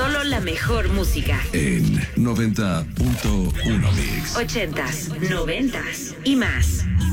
Solo la mejor música. En 90.1 Mix. 80s, 90s y más.